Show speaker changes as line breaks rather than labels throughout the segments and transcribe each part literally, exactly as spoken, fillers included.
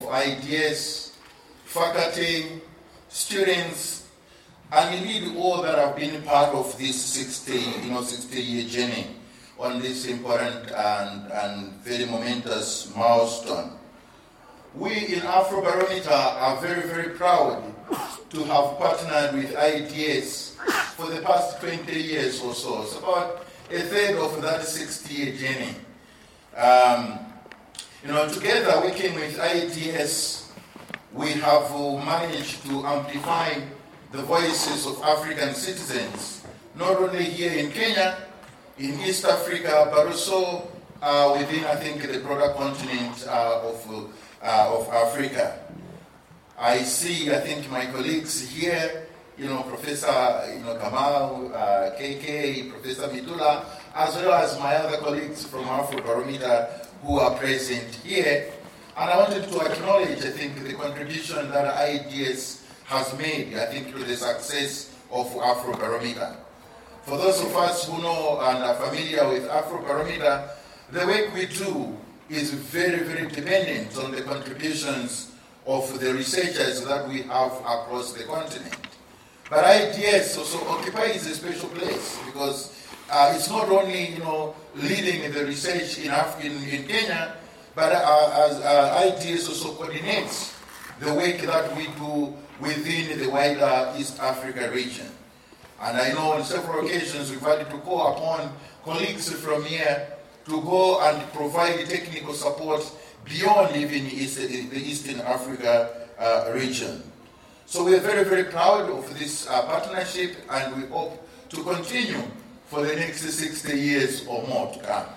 I D S, faculty, students, and indeed all that have been part of this sixty, you know, sixty-year journey on this important and, and very momentous milestone. We in Afrobarometer are very, very proud to have partnered with I D S for the past twenty years or so. It's about a third of that sixty-year journey. Um, you know, together working with I D S, we have uh, managed to amplify the voices of African citizens, not only here in Kenya, in East Africa, but also uh, within, I think, the broader continent uh, of, uh, of Africa. I see, I think, my colleagues here, you know, Professor you know, Kamau, uh, K K, Professor Mitula, as well as my other colleagues from Afrobarometer who are present here. And I wanted to acknowledge, I think, the contribution that I D S has made, I think, to the success of Afrobarometer. For those of us who know and are familiar with Afrobarometer, the work we do is very, very dependent on the contributions of the researchers that we have across the continent. But I D S also occupies a special place because uh, it's not only, you know, leading the research in, Af in, in Kenya, but uh, as uh, I D S also coordinates the work that we do within the wider East Africa region. And I know on several occasions we've had to call upon colleagues from here to go and provide technical support beyond even East, the Eastern Africa uh, region. So we're very, very proud of this uh, partnership, and we hope to continue for the next sixty years or more to come.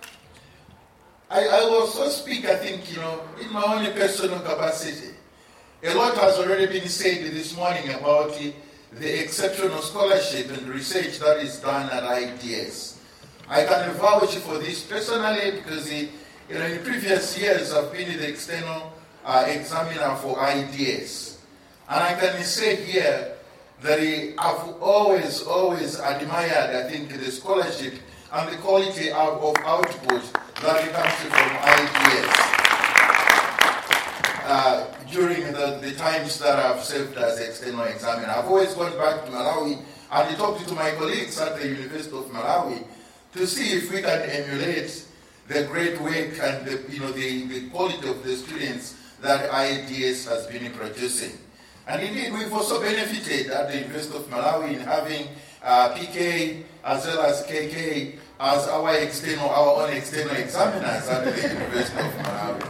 I, I will also speak, I think, you know, in my own personal capacity. A lot has already been said this morning about the, the exceptional scholarship and research that is done at I D S. I can vouch for this personally because the, you know, in previous years I've been the external uh, examiner for I D S. And I can say here that I've always, always admired, I think, the scholarship and the quality of, of output that comes from I D S. Uh, during the, the times that I've served as external examiner, I've always gone back to Malawi and talked to my colleagues at the University of Malawi to see if we can emulate the great work and the, you know, the, the quality of the students that I D S has been producing. And indeed, we've also benefited at the University of Malawi in having uh, P K as well as K K as our external, our own external examiners at the University of Malawi.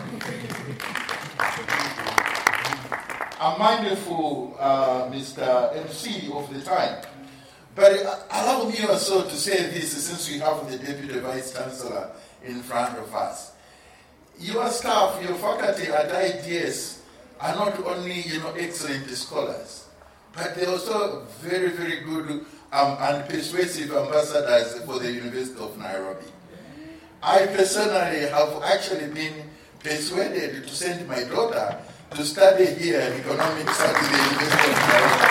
I'm mindful, uh, Mister M C, of the time, but allow me also to say this since we have the Deputy Vice Chancellor in front of us. Your staff, your faculty at I D S are not only, you know, excellent scholars, but they're also very, very good um, and persuasive ambassadors for the University of Nairobi. I personally have actually been persuaded to send my daughter to study here economics at the University of Nairobi.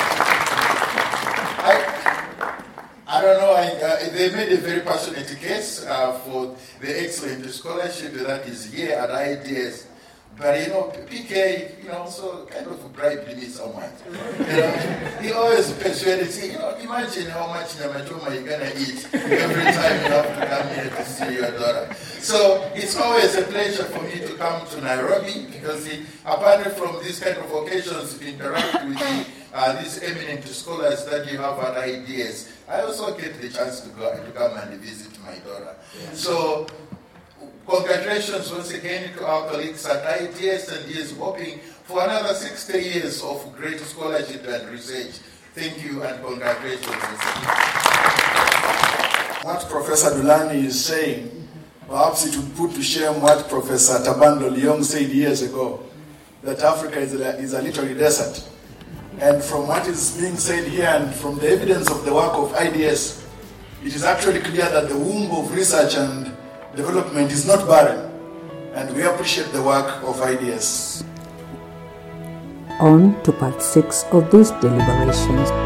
I, I don't know, I, uh, they made a very passionate case uh, for the excellent scholarship that is here at I D S. But, you know, P K, you know, so kind of bribed me somewhat. You know, he always persuaded me, you know, imagine how much namatoma you're going to eat every time you have to come here to see your daughter. So it's always a pleasure for me to come to Nairobi because he, apart from these kind of occasions to interact with the, uh, these eminent scholars that you have at I D S, I also get the chance to go to come and visit my daughter. Yeah. So, congratulations once again to our colleagues at I D S, and he is hoping for another sixty years of great scholarship and research. Thank you and congratulations.
What Professor Dulani is saying, perhaps it would put to shame what Professor Tabando Leong said years ago, that Africa is a, is a literary desert. And from what is being said here and from the evidence of the work of I D S, it is actually clear that the womb of research and development is not barren, and we appreciate the work of I D S.
On to part six of these deliberations.